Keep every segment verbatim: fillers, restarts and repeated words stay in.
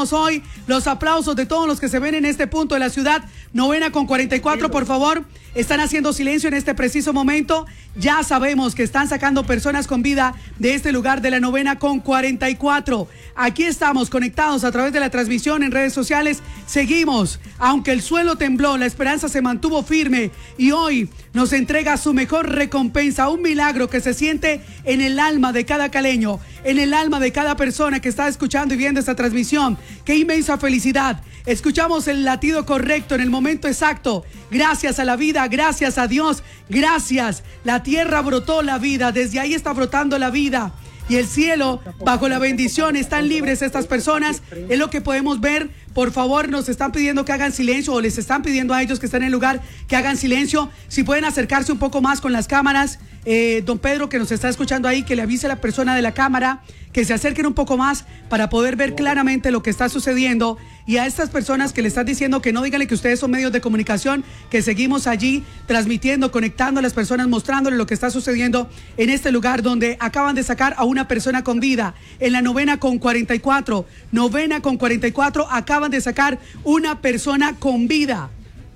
Necesitamos hoy los aplausos de todos los que se ven en este punto de la ciudad. Novena con cuarenta y cuatro, por favor. Están haciendo silencio en este preciso momento. Ya sabemos que están sacando personas con vida de este lugar de la novena con cuarenta y cuatro. Aquí estamos conectados a través de la transmisión en redes sociales. Seguimos. Aunque el suelo tembló, la esperanza se mantuvo firme y hoy nos entrega su mejor recompensa, un milagro que se siente en el alma de cada caleño, en el alma de cada persona que está escuchando y viendo esta transmisión. ¡Qué inmensa felicidad! Escuchamos el latido correcto en el momento exacto. Gracias a la vida, gracias a Dios, gracias. La tierra brotó la vida, desde ahí está brotando la vida. Y el cielo, bajo la bendición, están libres estas personas. Es lo que podemos ver. Por favor, nos están pidiendo que hagan silencio, o les están pidiendo a ellos que están en el lugar que hagan silencio. Si pueden acercarse un poco más con las cámaras, eh, don Pedro, que nos está escuchando ahí, que le avise a la persona de la cámara que se acerquen un poco más para poder ver claramente lo que está sucediendo. Y a estas personas que le están diciendo que no, díganle que ustedes son medios de comunicación, que seguimos allí transmitiendo, conectando a las personas, mostrándole lo que está sucediendo en este lugar donde acaban de sacar a una persona con vida. En la novena con cuarenta y cuatro, novena con cuarenta y cuatro, acaban de sacar una persona con vida.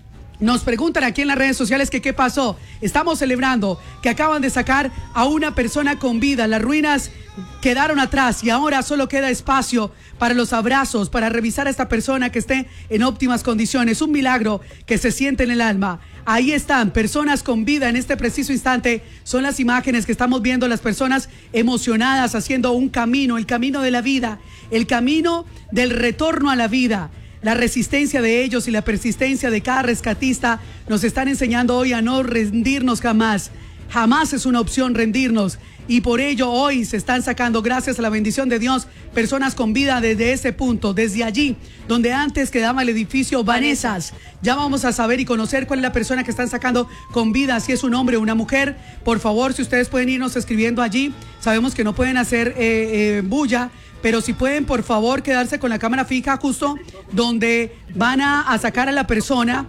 Nos preguntan aquí en las redes sociales que qué pasó. Estamos celebrando que acaban de sacar a una persona con vida. Las ruinas quedaron atrás y ahora solo queda espacio para los abrazos, para revisar a esta persona que esté en óptimas condiciones. Un milagro que se siente en el alma. Ahí están, personas con vida en este preciso instante. Son las imágenes que estamos viendo, las personas emocionadas haciendo un camino, el camino de la vida, el camino del retorno a la vida. La resistencia de ellos y la persistencia de cada rescatista nos están enseñando hoy a no rendirnos jamás. Jamás es una opción rendirnos. Y por ello hoy se están sacando, gracias a la bendición de Dios, personas con vida desde ese punto, desde allí, donde antes quedaba el edificio Vanessas. Ya vamos a saber y conocer cuál es la persona que están sacando con vida, si es un hombre o una mujer. Por favor, si ustedes pueden irnos escribiendo allí. Sabemos que no pueden hacer eh, eh, bulla, pero si pueden, por favor, quedarse con la cámara fija justo donde van a, a sacar a la persona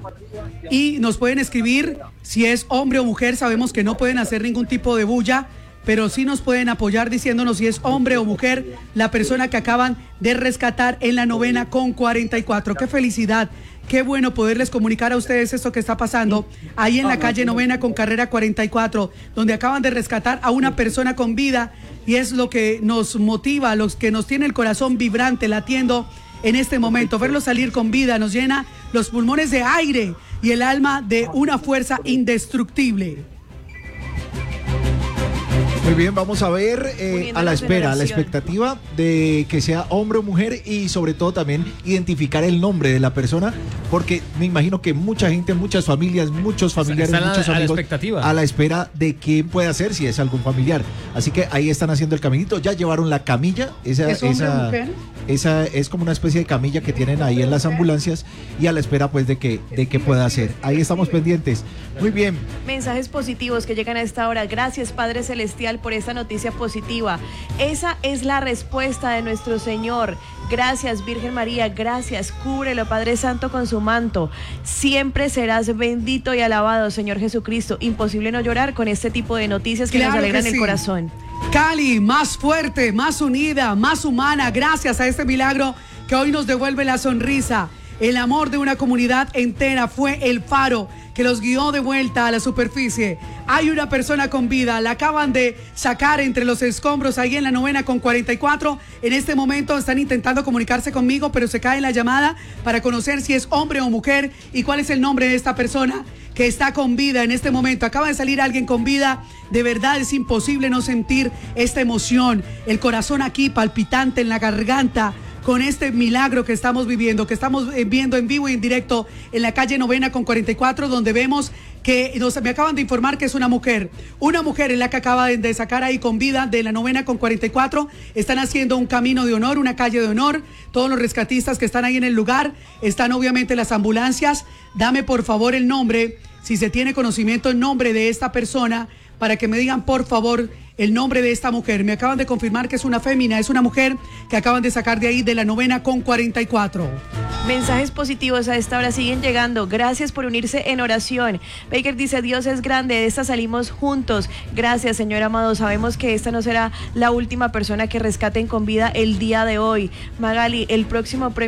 y nos pueden escribir si es hombre o mujer. Sabemos que no pueden hacer ningún tipo de bulla, pero sí nos pueden apoyar diciéndonos si es hombre o mujer la persona que acaban de rescatar en la novena con cuarenta y cuatro. ¡Qué felicidad! Qué bueno poderles comunicar a ustedes esto que está pasando ahí en la calle novena con carrera cuarenta y cuatro, donde acaban de rescatar a una persona con vida, y es lo que nos motiva, los que nos tiene el corazón vibrante, latiendo en este momento. Verlo salir con vida nos llena los pulmones de aire y el alma de una fuerza indestructible. Muy bien, vamos a ver eh, a la espera, a la expectativa de que sea hombre o mujer, y sobre todo también identificar el nombre de la persona, porque me imagino que mucha gente, muchas familias, muchos familiares, Están muchos a, amigos a la expectativa, a la espera de quién puede ser, si es algún familiar. Así que ahí están haciendo el caminito, ya llevaron la camilla, esa, ¿Es hombre esa, o mujer? esa es como una especie de camilla que tienen ahí en las ambulancias, y a la espera pues de que, de que pueda ser. Ahí estamos pendientes. Muy bien. Mensajes positivos que llegan a esta hora. Gracias, Padre Celestial, por esta noticia positiva. Esa es la respuesta de nuestro Señor. Gracias, Virgen María, gracias. Cúbrelo, Padre Santo, con su manto. Siempre serás bendito y alabado, Señor Jesucristo. Imposible no llorar con este tipo de noticias que claro nos alegran que sí. El corazón. Cali, más fuerte, más unida, más humana, gracias a este milagro que hoy nos devuelve la sonrisa. El amor de una comunidad entera fue el faro que los guió de vuelta a la superficie. Hay una persona con vida, la acaban de sacar entre los escombros ahí en la novena con cuarenta y cuatro. En este momento están intentando comunicarse conmigo, pero se cae la llamada para conocer si es hombre o mujer y cuál es el nombre de esta persona que está con vida en este momento. Acaba de salir alguien con vida. De verdad es imposible no sentir esta emoción, el corazón aquí palpitante en la garganta, con este milagro que estamos viviendo, que estamos viendo en vivo y en directo en la calle novena con cuarenta y cuatro, donde vemos que nos, me acaban de informar que es una mujer, una mujer en la que acaba de, de sacar ahí con vida de la novena con cuarenta y cuatro. Están haciendo un camino de honor, una calle de honor, todos los rescatistas que están ahí en el lugar, están obviamente las ambulancias. Dame por favor el nombre, si se tiene conocimiento el nombre de esta persona, para que me digan por favor el nombre de esta mujer. Me acaban de confirmar que es una fémina, es una mujer que acaban de sacar de ahí de la novena con cuarenta y cuatro. Mensajes positivos a esta hora siguen llegando. Gracias por unirse en oración. Baker dice, Dios es grande, de esta salimos juntos. Gracias, Señor amado. Sabemos que esta no será la última persona que rescaten con vida el día de hoy. Magali, el próximo premio